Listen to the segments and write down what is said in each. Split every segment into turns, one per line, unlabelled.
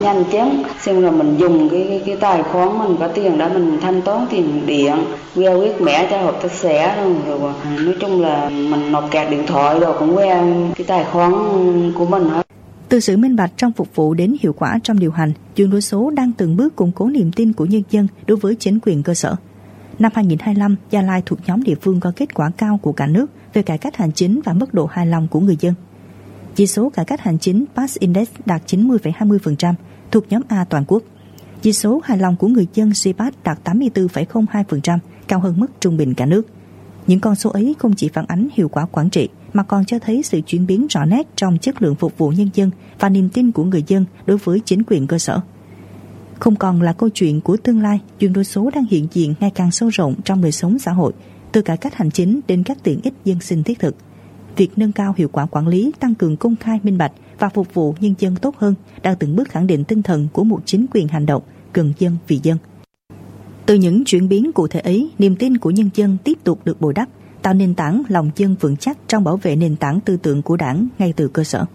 nhanh chóng, xem là mình dùng cái tài khoản mình có tiền để mình thanh toán tiền điện, qua quét mã cho hợp tác xã rồi nói chung là mình nộp card điện thoại rồi cũng qua cái tài khoản của mình hết.
Từ sự minh bạch trong phục vụ đến hiệu quả trong điều hành, chuyển đổi số đang từng bước củng cố niềm tin của nhân dân đối với chính quyền cơ sở. Năm 2025, Gia Lai thuộc nhóm địa phương có kết quả cao của cả nước về cải cách hành chính và mức độ hài lòng của người dân. Chỉ số cải cách hành chính PASS Index đạt 90,20%, thuộc nhóm A toàn quốc. Chỉ số hài lòng của người dân CPAT đạt 84,02%, cao hơn mức trung bình cả nước. Những con số ấy không chỉ phản ánh hiệu quả quản trị, mà còn cho thấy sự chuyển biến rõ nét trong chất lượng phục vụ nhân dân và niềm tin của người dân đối với chính quyền cơ sở. Không còn là câu chuyện của tương lai, chuyển đổi số đang hiện diện ngày càng sâu rộng trong đời sống xã hội, từ cải cách hành chính đến các tiện ích dân sinh thiết thực. Việc nâng cao hiệu quả quản lý, tăng cường công khai minh bạch và phục vụ nhân dân tốt hơn đang từng bước khẳng định tinh thần của một chính quyền hành động, gần dân vì dân. Từ những chuyển biến cụ thể ấy, niềm tin của nhân dân tiếp tục được bồi đắp, tạo nền tảng lòng dân vững chắc trong bảo vệ nền tảng tư tưởng của Đảng ngay từ cơ sở.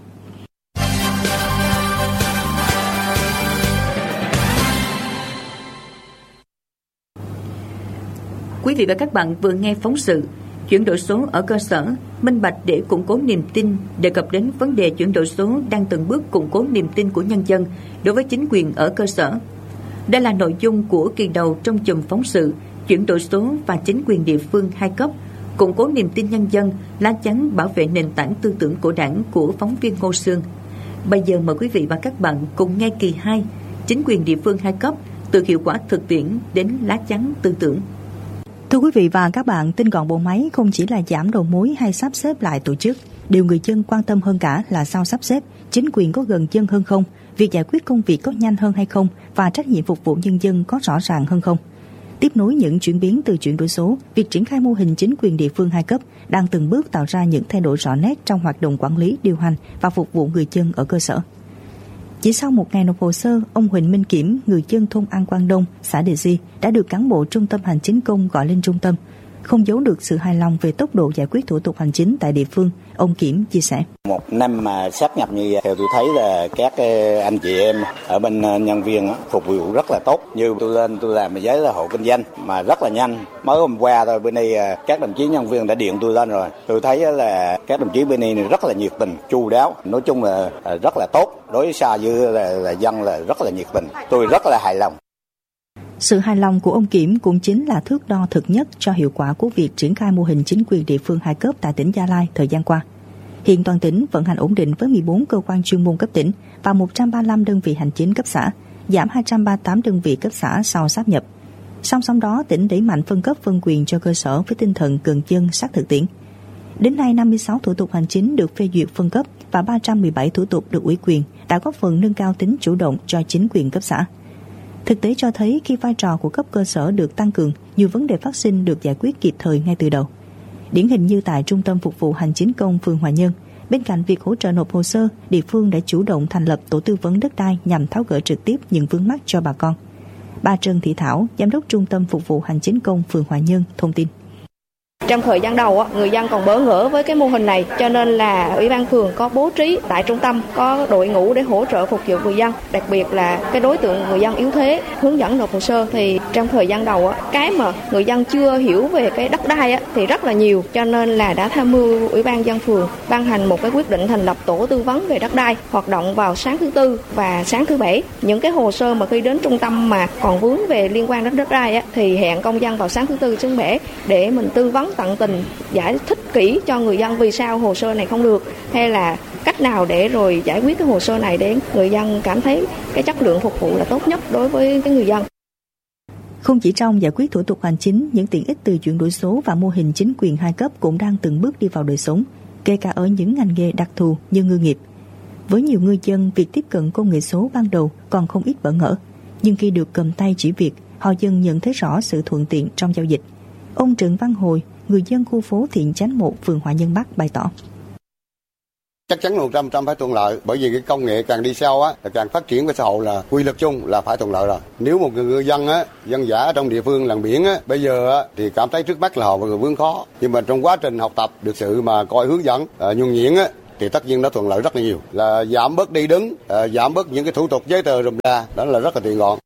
Quý vị và các bạn vừa nghe phóng sự chuyển đổi số ở cơ sở, minh bạch để củng cố niềm tin, đề cập đến vấn đề chuyển đổi số đang từng bước củng cố niềm tin của nhân dân đối với chính quyền ở cơ sở. Đây là nội dung của kỳ đầu trong chùm phóng sự chuyển đổi số và chính quyền địa phương hai cấp, củng cố niềm tin nhân dân, lá chắn bảo vệ nền tảng tư tưởng của Đảng của phóng viên Ngô Sương. Bây giờ mời quý vị và các bạn cùng nghe kỳ 2, chính quyền địa phương hai cấp, từ hiệu quả thực tiễn đến lá chắn tư tưởng.
Thưa quý vị và các bạn, tinh gọn bộ máy không chỉ là giảm đầu mối hay sắp xếp lại tổ chức. Điều người dân quan tâm hơn cả là sau sắp xếp, chính quyền có gần dân hơn không, việc giải quyết công việc có nhanh hơn hay không và trách nhiệm phục vụ nhân dân có rõ ràng hơn không. Tiếp nối những chuyển biến từ chuyển đổi số, việc triển khai mô hình chính quyền địa phương hai cấp đang từng bước tạo ra những thay đổi rõ nét trong hoạt động quản lý, điều hành và phục vụ người dân ở cơ sở. Chỉ sau một ngày nộp hồ sơ, ông Huỳnh Minh Kiểm, người dân thôn An Quang Đông, xã Đề Di, đã được cán bộ trung tâm hành chính công gọi lên trung tâm. Không giấu được sự hài lòng về tốc độ giải quyết thủ tục hành chính tại địa phương, ông Kiểm chia sẻ.
Một năm mà sáp nhập như vậy, tôi thấy là các anh chị em ở bên nhân viên phục vụ rất là tốt. Như tôi lên tôi làm với là hộ kinh doanh mà rất là nhanh. Mới hôm qua thôi bên đây các đồng chí nhân viên đã điện tôi lên rồi. Tôi thấy là các đồng chí bên đây rất là nhiệt tình, chu đáo. Nói chung là rất là tốt. Đối với xa với là dân là rất là nhiệt tình. Tôi rất là hài lòng.
Sự hài lòng của ông Kiểm cũng chính là thước đo thực nhất cho hiệu quả của việc triển khai mô hình chính quyền địa phương hai cấp tại tỉnh Gia Lai thời gian qua. Hiện toàn tỉnh vận hành ổn định với 14 cơ quan chuyên môn cấp tỉnh và 135 đơn vị hành chính cấp xã, giảm 238 đơn vị cấp xã sau sáp nhập. Song song đó, tỉnh đẩy mạnh phân cấp phân quyền cho cơ sở với tinh thần gần dân sát thực tiễn. Đến nay, 56 thủ tục hành chính được phê duyệt phân cấp và 317 thủ tục được ủy quyền đã góp phần nâng cao tính chủ động cho chính quyền cấp xã. Thực tế cho thấy khi vai trò của cấp cơ sở được tăng cường, nhiều vấn đề phát sinh được giải quyết kịp thời ngay từ đầu. Điển hình như tại Trung tâm Phục vụ Hành chính công phường Hòa Nhân, bên cạnh việc hỗ trợ nộp hồ sơ, địa phương đã chủ động thành lập tổ tư vấn đất đai nhằm tháo gỡ trực tiếp những vướng mắc cho bà con. Bà Trần Thị Thảo, Giám đốc Trung tâm Phục vụ Hành chính công phường Hòa Nhân thông tin.
Trong thời gian đầu, người dân còn bỡ ngỡ với cái mô hình này, cho nên là Ủy ban phường có bố trí tại trung tâm có đội ngũ để hỗ trợ phục vụ người dân, đặc biệt là cái đối tượng người dân yếu thế, hướng dẫn nộp hồ sơ. Thì trong thời gian đầu, cái mà người dân chưa hiểu về cái đất đai thì rất là nhiều, cho nên là đã tham mưu Ủy ban dân phường ban hành một cái quyết định thành lập tổ tư vấn về đất đai, hoạt động vào sáng thứ Tư và sáng thứ Bảy. Những cái hồ sơ mà khi đến trung tâm mà còn vướng về liên quan đến đất đai thì hẹn công dân vào sáng thứ Tư, thứ Bảy để mình tư vấn tận tình, giải thích kỹ cho người dân vì sao hồ sơ này không được, hay là cách nào để rồi giải quyết cái hồ sơ này để người dân cảm thấy cái chất lượng phục vụ là tốt nhất đối với cái người dân.
Không chỉ trong giải quyết thủ tục hành chính, những tiện ích từ chuyển đổi số và mô hình chính quyền hai cấp cũng đang từng bước đi vào đời sống, kể cả ở những ngành nghề đặc thù như ngư nghiệp. Với nhiều ngư dân, việc tiếp cận công nghệ số ban đầu còn không ít bỡ ngỡ, nhưng khi được cầm tay chỉ việc, họ dần nhận thấy rõ sự thuận tiện trong giao dịch. Ông Trần Văn Hồi, người dân khu phố Thiện Chánh 1, phường Hòa Nhân Bắc bày tỏ.
Chắc chắn 100% phải thuận lợi, bởi vì cái công nghệ càng đi sau càng phát triển của xã hội là quy luật chung là phải thuận lợi rồi. Nếu một người dân dân dã trong địa phương làng biển bây giờ thì cảm thấy trước mắt là họ vừa vướng khó, nhưng mà trong quá trình học tập được sự mà coi hướng dẫn nhuần nhuyễn thì tất nhiên nó thuận lợi rất là nhiều, là giảm bớt đi đứng, giảm bớt những cái thủ tục giấy tờ rườm rà, đó là rất là tiện gọn.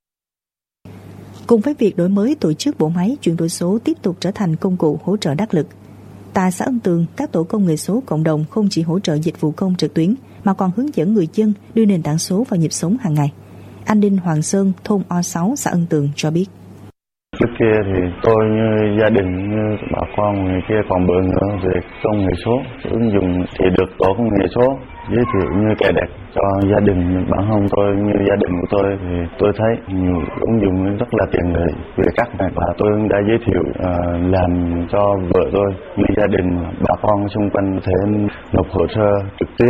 Cùng với việc đổi mới tổ chức bộ máy, chuyển đổi số tiếp tục trở thành công cụ hỗ trợ đắc lực. Tại xã Ân Tường, các tổ công nghệ số cộng đồng không chỉ hỗ trợ dịch vụ công trực tuyến mà còn hướng dẫn người dân đưa nền tảng số vào nhịp sống hàng ngày. Anh Đinh Hoàng Sơn, thôn O6, xã Ân Tường cho biết.
Trước kia thì tôi như gia đình, như bà con người kia còn bỡ ngỡ về công nghệ số, ứng dụng thì được tổ công nghệ số giới thiệu như cài đặt cho gia đình. Bản thân tôi như gia đình của tôi thì tôi thấy nhiều ứng dụng rất là tiện lợi về các mặt, và tôi đã giới thiệu làm cho vợ tôi như gia đình, bà con xung quanh có thể nộp hồ sơ trực tuyến.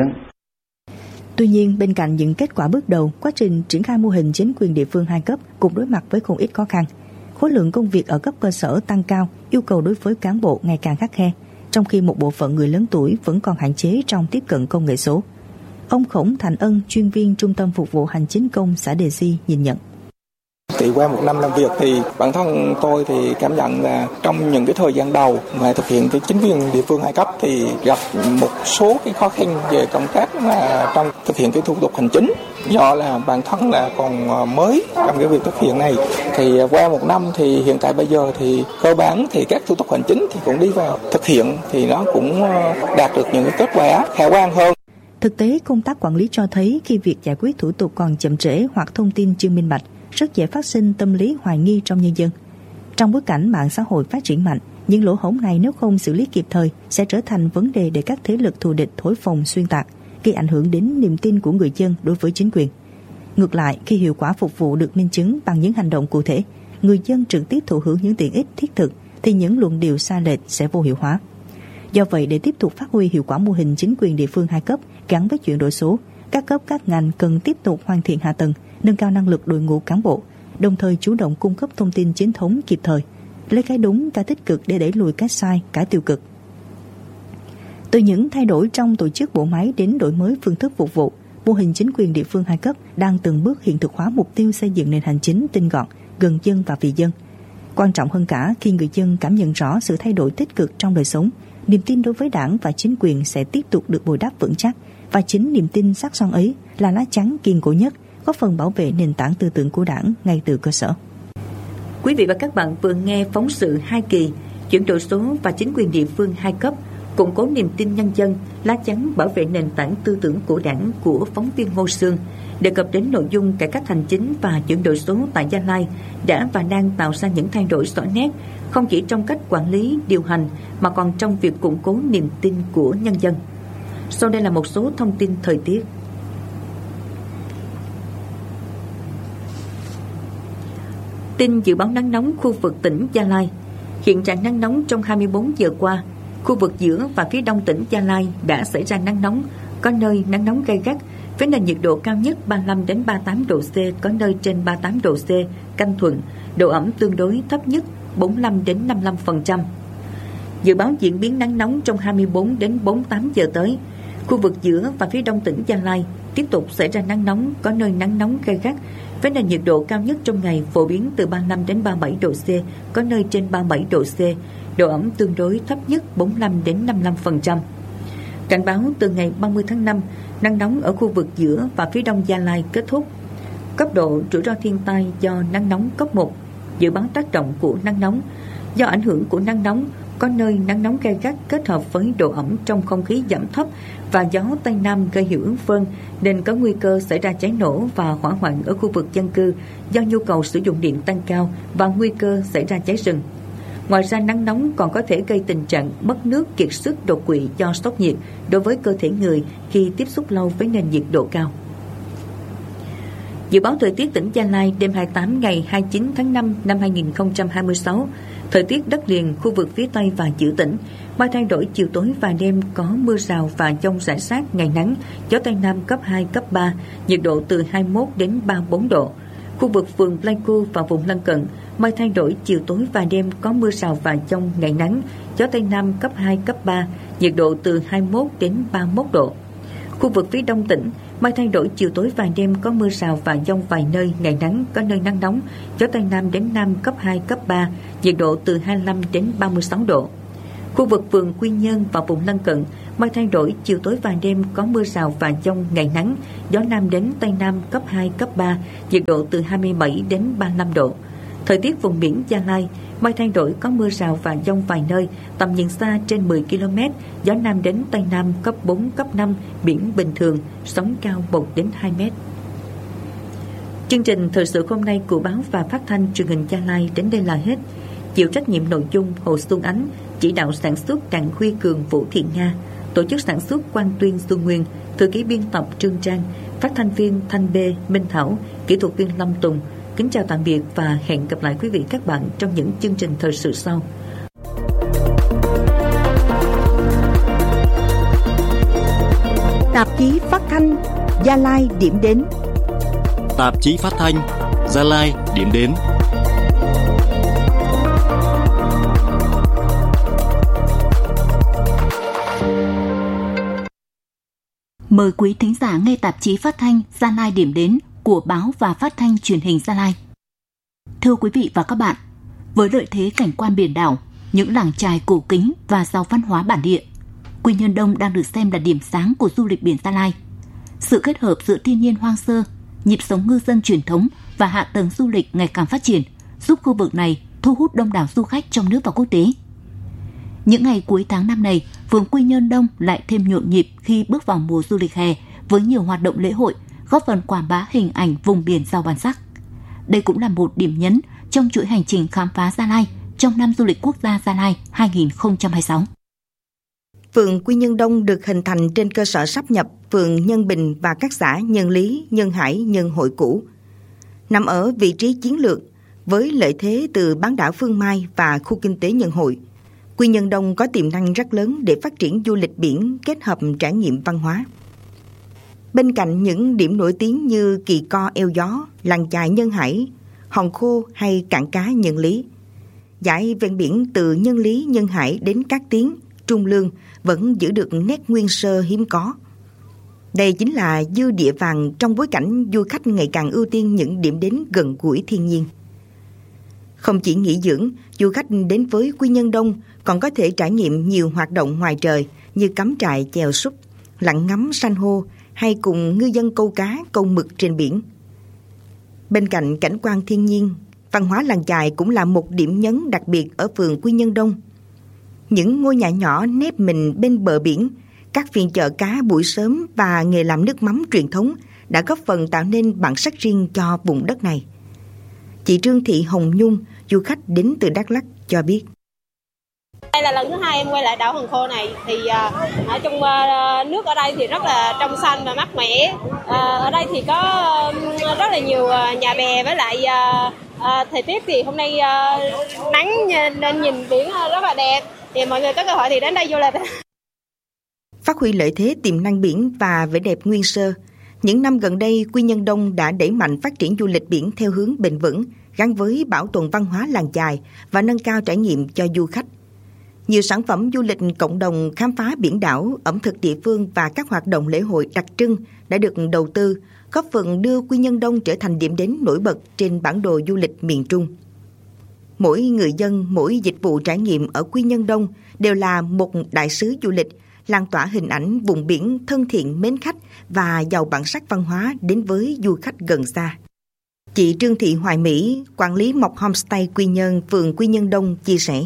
Tuy nhiên, bên cạnh những kết quả bước đầu, quá trình triển khai mô hình chính quyền địa phương 2 cấp cũng đối mặt với không ít khó khăn. Khối lượng công việc ở cấp cơ sở tăng cao, yêu cầu đối với cán bộ ngày càng khắt khe, trong khi một bộ phận người lớn tuổi vẫn còn hạn chế trong tiếp cận công nghệ số. Ông Khổng Thành Ân, chuyên viên Trung tâm Phục vụ Hành chính công xã Đề Di nhìn nhận.
Thì qua một năm làm việc thì bản thân tôi thì cảm nhận là trong những cái thời gian đầu mà thực hiện cái chính quyền địa phương 2 cấp thì gặp một số cái khó khăn về công tác là trong thực hiện cái thủ tục hành chính, do là bản thân là còn mới trong cái việc thực hiện này. Thì qua một năm thì hiện tại bây giờ thì cơ bản thì các thủ tục hành chính thì cũng đi vào thực hiện, thì nó cũng đạt được những cái kết quả khả quan hơn.
Thực tế, công tác quản lý cho thấy khi việc giải quyết thủ tục còn chậm trễ hoặc thông tin chưa minh bạch, rất dễ phát sinh tâm lý hoài nghi trong nhân dân. Trong bối cảnh mạng xã hội phát triển mạnh, những lỗ hổng này nếu không xử lý kịp thời sẽ trở thành vấn đề để các thế lực thù địch thổi phồng xuyên tạc, gây ảnh hưởng đến niềm tin của người dân đối với chính quyền. Ngược lại, khi hiệu quả phục vụ được minh chứng bằng những hành động cụ thể, người dân trực tiếp thụ hưởng những tiện ích thiết thực, thì những luận điệu sai lệch sẽ vô hiệu hóa. Do vậy, để tiếp tục phát huy hiệu quả mô hình chính quyền địa phương 2 cấp gắn với chuyển đổi số, các cấp các ngành cần tiếp tục hoàn thiện hạ tầng, nâng cao năng lực đội ngũ cán bộ, đồng thời chủ động cung cấp thông tin chính thống kịp thời, lấy cái đúng, cái tích cực để đẩy lùi cái sai, cái tiêu cực. Từ những thay đổi trong tổ chức bộ máy đến đổi mới phương thức phục vụ, mô hình chính quyền địa phương 2 cấp đang từng bước hiện thực hóa mục tiêu xây dựng nền hành chính tinh gọn, gần dân và vì dân. Quan trọng hơn cả, khi người dân cảm nhận rõ sự thay đổi tích cực trong đời sống, niềm tin đối với Đảng và chính quyền sẽ tiếp tục được bồi đắp vững chắc, và chính niềm tin sắc son ấy là lá chắn kiên cố nhất, góp phần bảo vệ nền tảng tư tưởng của Đảng ngay từ cơ sở.
Quý vị và các bạn vừa nghe phóng sự 2 kỳ chuyển đổi số và chính quyền địa phương 2 cấp, củng cố niềm tin nhân dân, lá chắn bảo vệ nền tảng tư tưởng của Đảng của phóng viên Ngô Sương, đề cập đến nội dung cải cách hành chính và chuyển đổi số tại Gia Lai đã và đang tạo ra những thay đổi rõ nét, không chỉ trong cách quản lý, điều hành mà còn trong việc củng cố niềm tin của nhân dân. Sau đây là một số thông tin thời tiết. Tin dự báo nắng nóng khu vực tỉnh Gia Lai. Hiện trạng nắng nóng trong 24 giờ qua, khu vực giữa và phía đông tỉnh Gia Lai đã xảy ra nắng nóng, có nơi nắng nóng gay gắt, với nền nhiệt độ cao nhất 35 đến 38 độ C, có nơi trên 38 độ C, canh thuận, độ ẩm tương đối thấp nhất 45 đến 55%. Dự báo diễn biến nắng nóng trong 24 đến 48 giờ tới, khu vực giữa và phía đông tỉnh Gia Lai tiếp tục xảy ra nắng nóng, có nơi nắng nóng gay gắt, với nền nhiệt độ cao nhất trong ngày phổ biến từ 35 đến 37 độ C, có nơi trên 37 độ C, độ ẩm tương đối thấp nhất 45 đến 55%. Cảnh báo từ ngày 30 tháng 5, nắng nóng ở khu vực giữa và phía đông Gia Lai kết thúc. Cấp độ rủi ro thiên tai do nắng nóng cấp 1, dự báo tác động của nắng nóng. Do ảnh hưởng của nắng nóng, có nơi nắng nóng gay gắt kết hợp với độ ẩm trong không khí giảm thấp và gió Tây Nam gây hiệu ứng phơn, nên có nguy cơ xảy ra cháy nổ và hỏa hoạn ở khu vực dân cư do nhu cầu sử dụng điện tăng cao và nguy cơ xảy ra cháy rừng. Ngoài ra, nắng nóng còn có thể gây tình trạng mất nước, kiệt sức, đột quỵ do sốc nhiệt đối với cơ thể người khi tiếp xúc lâu với nền nhiệt độ cao. Dự báo thời tiết tỉnh Gia Lai đêm 28 ngày 29 tháng 5 năm 2026. Thời tiết đất liền, khu vực phía Tây và giữa tỉnh, mây thay đổi chiều tối và đêm có mưa rào và dông rải rác, ngày nắng, gió Tây Nam cấp 2, cấp 3, nhiệt độ từ 21 đến 34 độ. Khu vực phường Pleiku và vùng lân cận, mây thay đổi chiều tối và đêm có mưa rào và dông, ngày nắng, gió Tây Nam cấp 2, cấp 3, nhiệt độ từ 21 đến 31 độ. Khu vực phía đông tỉnh, mây thay đổi chiều tối và đêm có mưa rào và dông vài nơi, ngày nắng, có nơi nắng nóng, gió Tây Nam đến Nam cấp 2, cấp 3, nhiệt độ từ 25 đến 36 độ. Khu vực phường Quy Nhơn và vùng lân cận mây thay đổi, chiều tối và đêm có mưa rào và dông, ngày nắng, gió nam đến tây nam cấp 2, cấp 3, nhiệt độ từ 27 đến 35 độ. Thời tiết vùng biển Gia Lai, mây thay đổi, có mưa rào và dông vài nơi, tầm nhìn xa trên 10 km, gió nam đến tây nam cấp 4, cấp 5, biển bình thường, sóng cao 1 đến 2 mét. Chương trình thời sự hôm nay của báo và phát thanh truyền hình Gia Lai đến đây là hết. Chịu trách nhiệm nội dung Hồ Xuân Ánh, chỉ đạo sản xuất Đặng Huy Cường, Vũ Thị Nga, tổ chức sản xuất Quang Tuyên, Xuân Nguyên, thư ký biên tập Trương Trang, phát thanh viên Thanh B, Minh Thảo, kỹ thuật viên Lâm Tùng. Kính chào tạm biệt và hẹn gặp lại quý vị các bạn trong những chương trình thời sự sau.
Tạp chí phát thanh Gia Lai điểm đến.
Tạp chí phát thanh Gia Lai điểm đến.
Mời quý thính giả nghe tạp chí phát thanh Gia Lai điểm đến của báo và phát thanh truyền hình Gia Lai. Thưa quý vị và các bạn, với lợi thế cảnh quan biển đảo, những làng chài cổ kính và giàu văn hóa bản địa, Quy Nhơn Đông đang được xem là điểm sáng của du lịch biển Gia Lai. Sự kết hợp giữa thiên nhiên hoang sơ, nhịp sống ngư dân truyền thống và hạ tầng du lịch ngày càng phát triển, giúp khu vực này thu hút đông đảo du khách trong nước và quốc tế. Những ngày cuối tháng năm này, phường Quy Nhơn Đông lại thêm nhộn nhịp khi bước vào mùa du lịch hè với nhiều hoạt động lễ hội, góp phần quảng bá hình ảnh vùng biển giàu bản sắc. Đây cũng là một điểm nhấn trong chuỗi hành trình khám phá Gia Lai trong năm du lịch quốc gia Gia Lai 2026.
Phường Quy Nhơn Đông được hình thành trên cơ sở sáp nhập phường Nhân Bình và các xã Nhân Lý, Nhân Hải, Nhân Hội cũ. Nằm ở vị trí chiến lược với lợi thế từ bán đảo Phương Mai và khu kinh tế Nhân Hội, Quy Nhơn Đông có tiềm năng rất lớn để phát triển du lịch biển kết hợp trải nghiệm văn hóa. Bên cạnh những điểm nổi tiếng như Kỳ Co Eo Gió, làng chài Nhân Hải, Hòn Khô hay cảng cá Nhân Lý, dải ven biển từ Nhân Lý, Nhân Hải đến Cát Tiến, Trung Lương vẫn giữ được nét nguyên sơ hiếm có. Đây chính là dư địa vàng trong bối cảnh du khách ngày càng ưu tiên những điểm đến gần gũi thiên nhiên. Không chỉ nghỉ dưỡng, du khách đến với Quy Nhơn Đông còn có thể trải nghiệm nhiều hoạt động ngoài trời như cắm trại chèo súp, lặn ngắm san hô hay cùng ngư dân câu cá, câu mực trên biển. Bên cạnh cảnh quan thiên nhiên, văn hóa làng chài cũng là một điểm nhấn đặc biệt ở phường Quy Nhơn Đông. Những ngôi nhà nhỏ nép mình bên bờ biển, các phiên chợ cá buổi sớm và nghề làm nước mắm truyền thống đã góp phần tạo nên bản sắc riêng cho vùng đất này. Chị Trương Thị Hồng Nhung, du khách đến từ Đắk Lắk cho biết.
Đây là lần thứ hai em quay lại đảo Hòn Khô này, thì ở trong nước ở đây thì rất là trong xanh và mát mẻ. Ở đây thì có rất là nhiều nhà bè, với lại thời tiết thì hôm nay nắng nên nhìn biển rất là đẹp, thì mọi người có cơ hội thì đến đây du lịch.
Phát huy lợi thế tiềm năng biển và vẻ đẹp nguyên sơ, những năm gần đây Quy Nhơn Đông đã đẩy mạnh phát triển du lịch biển theo hướng bền vững, gắn với bảo tồn văn hóa làng chài và nâng cao trải nghiệm cho du khách. Nhiều sản phẩm du lịch cộng đồng khám phá biển đảo, ẩm thực địa phương và các hoạt động lễ hội đặc trưng đã được đầu tư, góp phần đưa Quy Nhơn Đông trở thành điểm đến nổi bật trên bản đồ du lịch miền Trung. Mỗi người dân, mỗi dịch vụ trải nghiệm ở Quy Nhơn Đông đều là một đại sứ du lịch, lan tỏa hình ảnh vùng biển thân thiện, mến khách và giàu bản sắc văn hóa đến với du khách gần xa. Chị Trương Thị Hoài Mỹ, quản lý Mộc Homestay Quy Nhơn, phường Quy Nhơn Đông chia sẻ.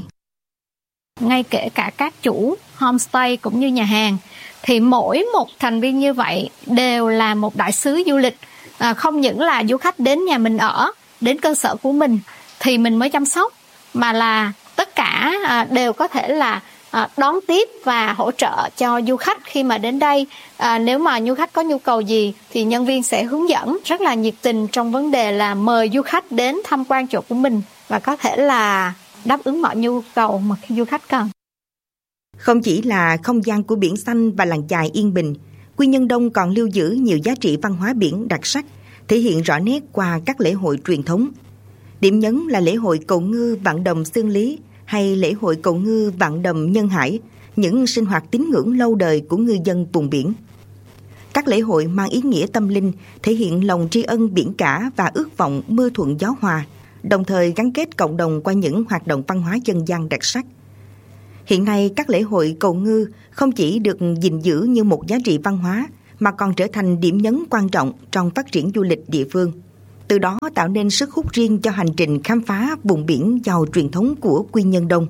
Ngay kể cả các chủ homestay cũng như nhà hàng, thì mỗi một thành viên như vậy đều là một đại sứ du lịch. Không những là du khách đến nhà mình ở, đến cơ sở của mình thì mình mới chăm sóc, mà là tất cả đều có thể là đón tiếp và hỗ trợ cho du khách khi mà đến đây. Nếu mà du khách có nhu cầu gì thì nhân viên sẽ hướng dẫn, rất là nhiệt tình trong vấn đề là mời du khách đến tham quan chỗ của mình và có thể là đáp ứng mọi nhu cầu mà khi du khách cần.
Không chỉ là không gian của biển xanh và làng chài yên bình, Quy Nhơn Đông còn lưu giữ nhiều giá trị văn hóa biển đặc sắc, thể hiện rõ nét qua các lễ hội truyền thống. Điểm nhấn là lễ hội cầu ngư Vạn Đầm Xương Lý hay lễ hội cầu ngư Vạn Đầm Nhân Hải, những sinh hoạt tín ngưỡng lâu đời của ngư dân vùng biển. Các lễ hội mang ý nghĩa tâm linh, thể hiện lòng tri ân biển cả và ước vọng mưa thuận gió hòa, đồng thời gắn kết cộng đồng qua những hoạt động văn hóa dân gian đặc sắc. Hiện nay các lễ hội cầu ngư không chỉ được gìn giữ như một giá trị văn hóa mà còn trở thành điểm nhấn quan trọng trong phát triển du lịch địa phương. Từ đó tạo nên sức hút riêng cho hành trình khám phá vùng biển giàu truyền thống của Quy Nhơn Đông.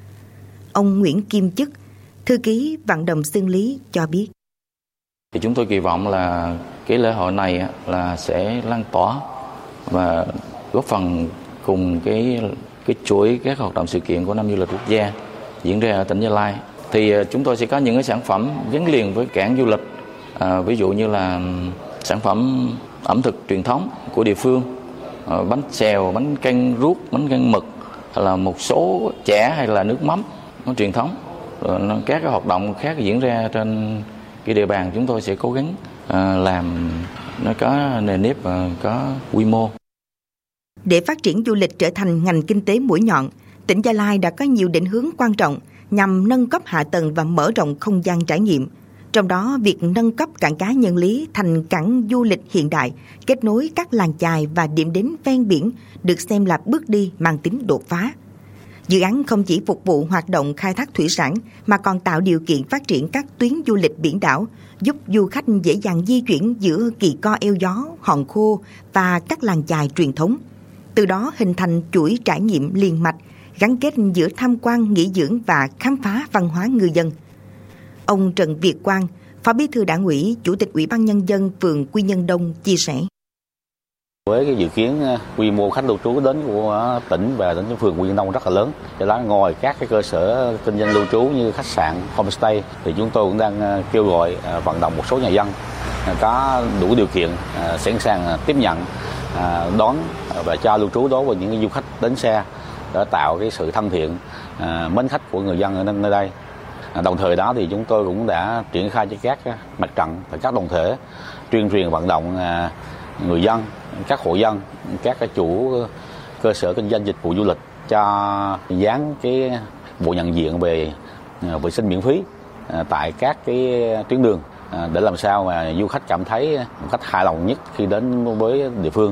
Ông Nguyễn Kim Chức, thư ký Vạn Đầm Xương Lý cho biết.
Thì chúng tôi kỳ vọng là cái lễ hội này là sẽ lan tỏa và góp phần cùng cái chuỗi các hoạt động sự kiện của năm du lịch quốc gia diễn ra ở tỉnh Gia Lai. Thì chúng tôi sẽ có những cái sản phẩm gắn liền với cảng du lịch, ví dụ như là sản phẩm ẩm thực truyền thống của địa phương, bánh xèo, bánh canh ruốc, bánh canh mực, hay là một số chả hay là nước mắm nó truyền thống. Rồi các cái hoạt động khác diễn ra trên cái địa bàn chúng tôi sẽ cố gắng làm nó có nề nếp và có quy mô.
Để phát triển du lịch trở thành ngành kinh tế mũi nhọn, tỉnh Gia Lai đã có nhiều định hướng quan trọng nhằm nâng cấp hạ tầng và mở rộng không gian trải nghiệm. Trong đó, việc nâng cấp cảng cá Nhân Lý thành cảng du lịch hiện đại, kết nối các làng chài và điểm đến ven biển được xem là bước đi mang tính đột phá. Dự án không chỉ phục vụ hoạt động khai thác thủy sản mà còn tạo điều kiện phát triển các tuyến du lịch biển đảo, giúp du khách dễ dàng di chuyển giữa Kỳ Co Eo Gió, Hòn Khô và các làng chài truyền thống. Từ đó hình thành chuỗi trải nghiệm liền mạch, gắn kết giữa tham quan, nghỉ dưỡng và khám phá văn hóa ngư dân. Ông Trần Việt Quang, Phó Bí thư Đảng ủy, Chủ tịch Ủy ban Nhân dân phường Quy Nhơn Đông chia sẻ.
Với cái dự kiến quy mô khách lưu trú đến của tỉnh và đến phường Quy Nhơn Đông rất là lớn, do đó ngoài các cái cơ sở kinh doanh lưu trú như khách sạn, homestay thì chúng tôi cũng đang kêu gọi vận động một số nhà dân có đủ điều kiện sẵn sàng tiếp nhận, đón và cho lưu trú đối với những du khách đến xe để tạo cái sự thân thiện, mến khách của người dân ở nơi đây. Đồng thời đó thì chúng tôi cũng đã triển khai cho các mặt trận và các đoàn thể tuyên truyền vận động người dân, các hộ dân, các cái chủ cơ sở kinh doanh dịch vụ du lịch cho dán cái bộ nhận diện về vệ sinh miễn phí tại các cái tuyến đường để làm sao mà du khách cảm thấy một cách hài lòng nhất khi đến với địa phương.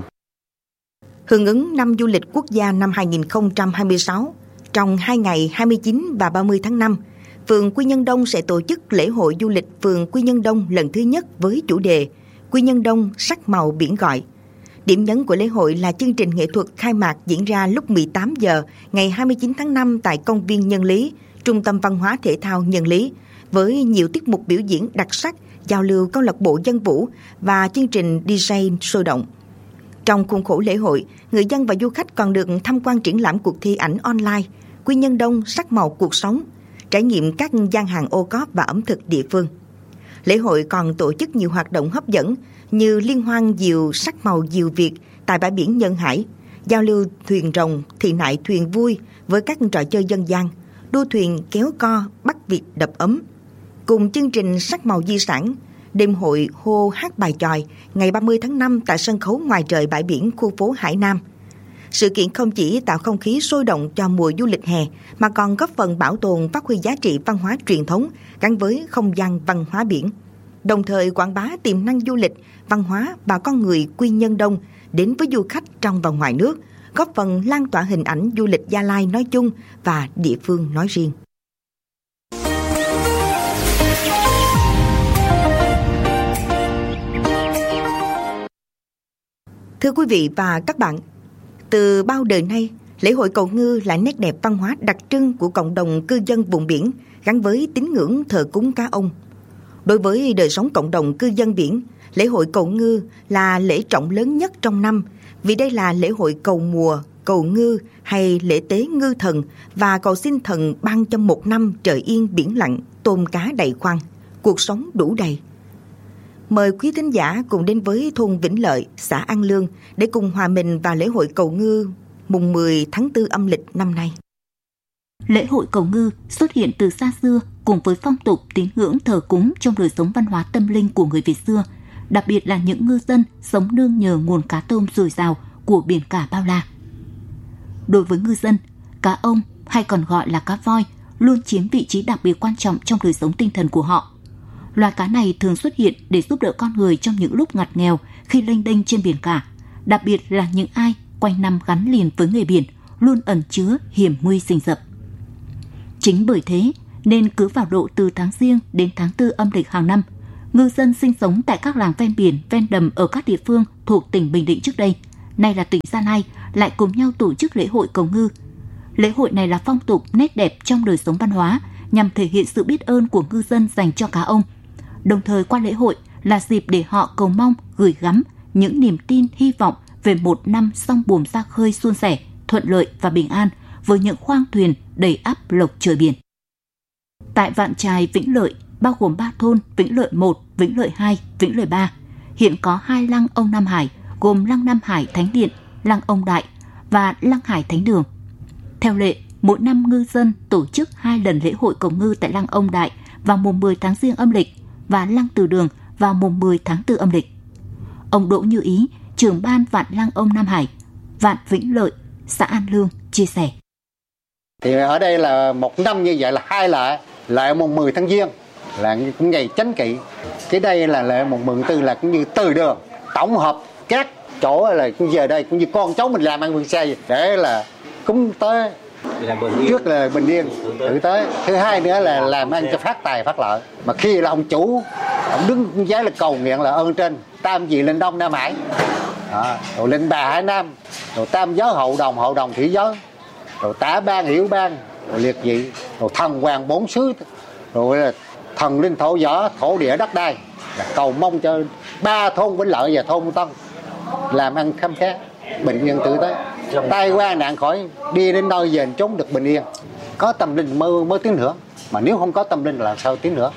Hưởng ứng năm du lịch quốc gia năm 2026, trong 2 ngày 29 và 30 tháng 5, phường Quy Nhơn Đông sẽ tổ chức lễ hội du lịch phường Quy Nhơn Đông lần thứ nhất với chủ đề Quy Nhơn Đông sắc màu biển gọi. Điểm nhấn của lễ hội là chương trình nghệ thuật khai mạc diễn ra lúc 18 giờ ngày 29 tháng 5 tại công viên Nhân Lý, Trung tâm Văn hóa Thể thao Nhân Lý, với nhiều tiết mục biểu diễn đặc sắc, giao lưu câu lạc bộ dân vũ và chương trình DJ sôi động. Trong khuôn khổ lễ hội, người dân và du khách còn được tham quan triển lãm cuộc thi ảnh online Quy Nhơn Đông sắc màu cuộc sống, trải nghiệm các gian hàng ô cóp và ẩm thực địa phương. Lễ hội còn tổ chức nhiều hoạt động hấp dẫn như liên hoan diều sắc màu diều Việt tại bãi biển Nhân Hải, giao lưu thuyền rồng, thị nại thuyền vui với các trò chơi dân gian, đua thuyền kéo co, bắt vịt đập ấm. Cùng chương trình sắc màu di sản, đêm hội hô hát bài chòi ngày 30 tháng 5 tại sân khấu ngoài trời bãi biển khu phố Hải Nam. Sự kiện không chỉ tạo không khí sôi động cho mùa du lịch hè mà còn góp phần bảo tồn phát huy giá trị văn hóa truyền thống gắn với không gian văn hóa biển, đồng thời quảng bá tiềm năng du lịch, văn hóa và con người Quy Nhơn Đông đến với du khách trong và ngoài nước, góp phần lan tỏa hình ảnh du lịch Gia Lai nói chung và địa phương nói riêng. Thưa quý vị và các bạn, từ bao đời nay, lễ hội cầu ngư là nét đẹp văn hóa đặc trưng của cộng đồng cư dân vùng biển gắn với tín ngưỡng thờ cúng cá ông. Đối với đời sống cộng đồng cư dân biển, lễ hội cầu ngư là lễ trọng lớn nhất trong năm vì đây là lễ hội cầu mùa, cầu ngư hay lễ tế ngư thần và cầu xin thần ban cho một năm trời yên biển lặng, tôm cá đầy khoang, cuộc sống đủ đầy. Mời quý thính giả cùng đến với thôn Vĩnh Lợi, xã An Lương để cùng hòa mình vào lễ hội cầu ngư mùng 10 tháng 4 âm lịch năm nay.
Lễ hội cầu ngư xuất hiện từ xa xưa cùng với phong tục tín ngưỡng thờ cúng trong đời sống văn hóa tâm linh của người Việt xưa, đặc biệt là những ngư dân sống nương nhờ nguồn cá tôm dồi dào của biển cả bao la. Đối với ngư dân, cá ông hay còn gọi là cá voi luôn chiếm vị trí đặc biệt quan trọng trong đời sống tinh thần của họ. Loài cá này thường xuất hiện để giúp đỡ con người trong những lúc ngặt nghèo khi lênh đênh trên biển cả, đặc biệt là những ai quanh năm gắn liền với nghề biển, luôn ẩn chứa hiểm nguy rình rập. Chính bởi thế nên cứ vào độ từ tháng Giêng đến tháng 4 âm lịch hàng năm, ngư dân sinh sống tại các làng ven biển, ven đầm ở các địa phương thuộc tỉnh Bình Định trước đây, nay là tỉnh Gia Lai, lại cùng nhau tổ chức lễ hội cầu ngư. Lễ hội này là phong tục nét đẹp trong đời sống văn hóa, nhằm thể hiện sự biết ơn của ngư dân dành cho cá ông. Đồng thời qua lễ hội là dịp để họ cầu mong, gửi gắm những niềm tin, hy vọng về một năm song buồm ra khơi suôn sẻ, thuận lợi và bình an với những khoang thuyền đầy ắp lộc trời biển. Tại Vạn Chài, Vĩnh Lợi, bao gồm 3 thôn Vĩnh Lợi 1, Vĩnh Lợi 2, Vĩnh Lợi 3, hiện có 2 lăng ông Nam Hải gồm lăng Nam Hải Thánh Điện, lăng ông Đại và lăng Hải Thánh Đường. Theo lệ, mỗi năm ngư dân tổ chức 2 lần lễ hội cầu ngư tại lăng ông Đại vào mùng 10 tháng Giêng âm lịch và lăng Từ Đường vào mùng 10 tháng 4 âm lịch. Ông Đỗ Như Ý, trưởng ban Vạn Lăng ông Nam Hải, Vạn Vĩnh Lợi, xã An Lương chia sẻ.
Thì ở đây là một năm như vậy là 2 lễ mùng 10 tháng Giêng là cũng ngày chánh kỷ. Cái đây là lễ mùng 10 tháng 4 là cũng như Từ Đường tổng hợp các chỗ là cũng giờ đây cũng như con cháu mình làm ăn vườn xe để là cúng tới trước là bình yên thử tới. Thứ hai nữa là làm ăn cho phát tài phát lợi. Mà khi là ông chủ ông đứng giá là cầu nguyện là ơn trên tam vị linh Đông Nam Hải, rồi linh Bà Hải Nam, rồi tam giới hậu đồng thủy giới, rồi tả ban hiểu ban, rồi liệt vị, rồi thần hoàng 4 xứ, rồi là thần linh thổ võ thổ địa đất đai, là cầu mong cho 3 thôn Vĩnh Lợi và thôn Tân làm ăn khấm khá, bình yên tự tới, tai qua nạn khỏi, đi đến nơi về chốn được bình yên. Có tâm linh mới tiến nữa, mà nếu không có tâm linh là sao tiến nữa.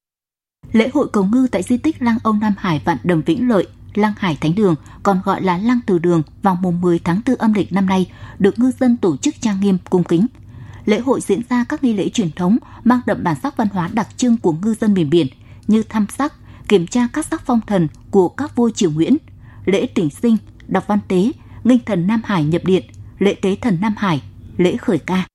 Lễ hội cầu ngư tại di tích lăng ông Nam Hải Vạn Đầm Vĩnh Lợi, lăng Hải Thánh Đường, còn gọi là lăng Từ Đường, vào mùng 10 tháng 4 âm lịch năm nay được ngư dân tổ chức trang nghiêm cung kính. Lễ hội diễn ra các nghi lễ truyền thống mang đậm bản sắc văn hóa đặc trưng của ngư dân miền biển như thăm sắc, kiểm tra các sắc phong thần của các vua triều Nguyễn, lễ tỉnh sinh, đọc văn tế, nghinh thần Nam Hải nhập điện, lễ tế thần Nam Hải, lễ khởi ca.